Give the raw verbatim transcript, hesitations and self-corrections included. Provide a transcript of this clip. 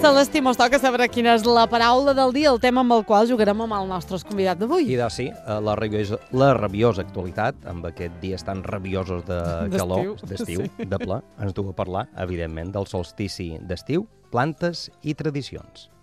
Celestí, mos toca saber quina és la paraula del dia, el tema amb el qual jugarem amb el nostre convidat d'avui. I de sí, la rabiosa, la rabiosa actualitat, amb aquests dies tan rabiosos de calor, d'estiu, de ple, ens du a parlar, evidentment, del solstici d'estiu, plantes i tradicions.